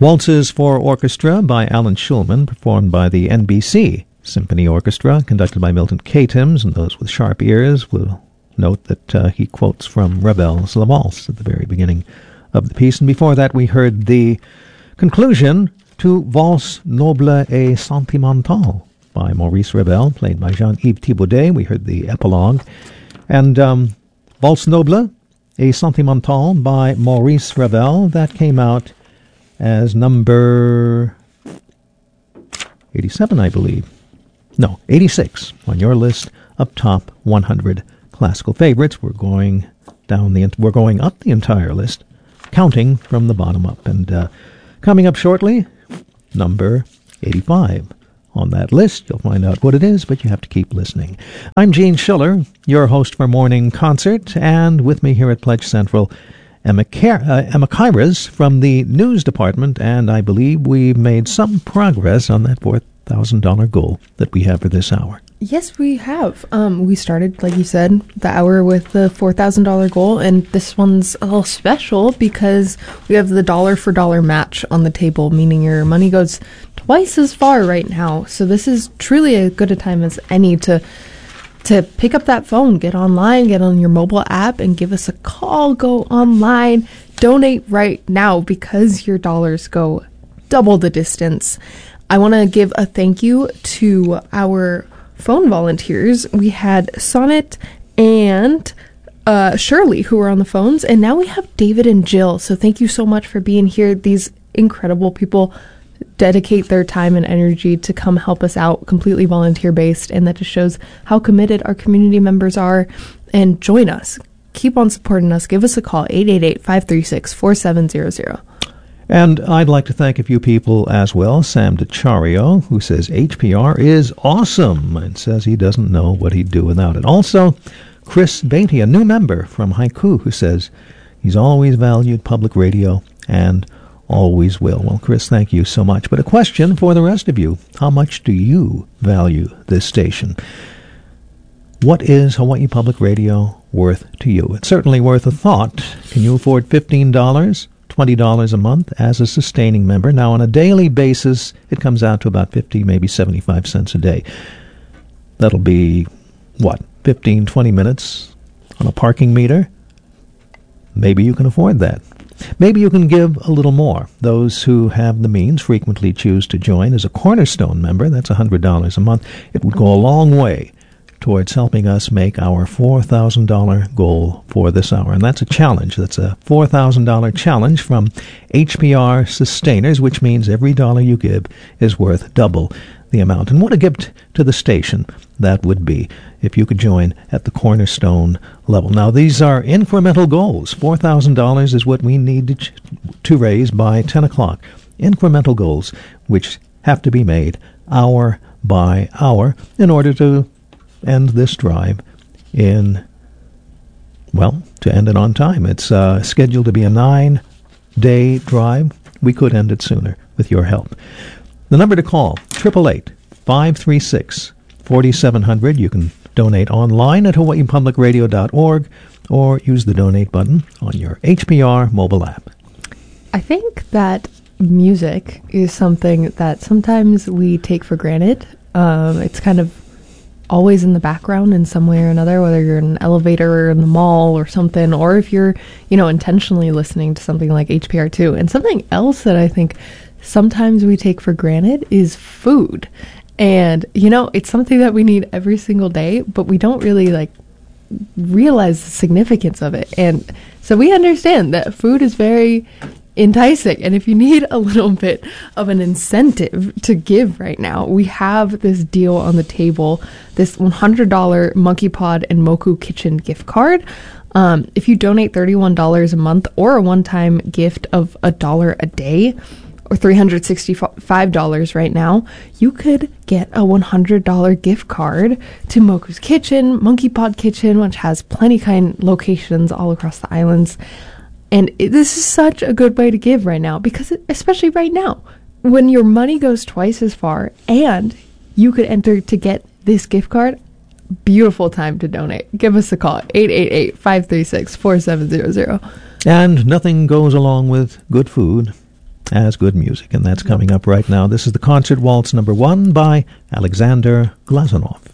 Waltzes for Orchestra by Alan Shulman, performed by the NBC Symphony Orchestra, conducted by Milton K. Timms, and those with sharp ears will note that he quotes from Ravel's La Valse at the very beginning of the piece. And before that, we heard the conclusion to Valse Noble et Sentimentale by Maurice Ravel, played by Jean-Yves Thibaudet. We heard the epilogue. And Valse Noble et Sentimentale by Maurice Ravel, that came out as number 87, I believe. No, 86 on your list of top 100 classical favorites. We're going up the entire list, counting from the bottom up. And coming up shortly, number 85 on that list. You'll find out what it is, but you have to keep listening. I'm Gene Schiller, your host for Morning Concert, and with me here at Pledge Central, Emma Kairas from the news department, and I believe we've made some progress on that $4,000 goal that we have for this hour. Yes, we have. We started, like you said, the hour with the $4,000 goal, and this one's a little special because we have the dollar for dollar match on the table, meaning your money goes twice as far right now. So this is truly as good a time as any to pick up that phone, get online, get on your mobile app, and give us a call. Go online, donate right now because your dollars go double the distance. I want to give a thank you to our phone volunteers. We had Sonnet and Shirley who were on the phones, and now we have David and Jill. So thank you so much for being here. These incredible people dedicate their time and energy to come help us out, completely volunteer-based, and that just shows how committed our community members are. And join us. Keep on supporting us. Give us a call, 888-536-4700. And I'd like to thank a few people as well. Sam DeChario, who says HPR is awesome, and says he doesn't know what he'd do without it. Also, Chris Beatty, a new member from Haiku, who says he's always valued public radio and always will. Well, Chris, thank you so much. But a question for the rest of you. How much do you value this station? What is Hawaii Public Radio worth to you? It's certainly worth a thought. Can you afford $15, $20 a month as a sustaining member? Now, on a daily basis, it comes out to about 50, maybe 75 cents a day. That'll be, 15, 20 minutes on a parking meter? Maybe you can afford that. Maybe you can give a little more. Those who have the means frequently choose to join as a Cornerstone member. That's $100 a month. It would go a long way towards helping us make our $4,000 goal for this hour. And that's a challenge. That's a $4,000 challenge from HPR Sustainers, which means every dollar you give is worth double the amount. And what a gift to the station that would be if you could join at the Cornerstone level. Now, these are incremental goals. $4,000 is what we need to raise by 10 o'clock. Incremental goals, which have to be made hour by hour in order to end this drive to end it on time. It's scheduled to be a 9-day drive. We could end it sooner with your help. The number to call, 888-536-4700. You can donate online at hawaiipublicradio.org or use the donate button on your HPR mobile app. I think that music is something that sometimes we take for granted. It's kind of always in the background in some way or another, whether you're in an elevator or in the mall or something, or if you're, intentionally listening to something like HPR2. And something else that I think sometimes we take for granted is food. And, it's something that we need every single day, but we don't really realize the significance of it. And so we understand that food is very enticing. And if you need a little bit of an incentive to give right now, we have this deal on the table, this $100 Monkey Pod and Moku Kitchen gift card. If you donate $31 a month or a one-time gift of $1 a day, or $365 right now, you could get a $100 gift card to Moku's Kitchen, Monkey Pod Kitchen, which has plenty kind locations all across the islands. And this is such a good way to give right now, because especially right now, when your money goes twice as far and you could enter to get this gift card, beautiful time to donate. Give us a call, 888-536-4700. And nothing goes along with good food as good music, and that's coming up right now. This is the Concert Waltz number 1 by Alexander Glazunov.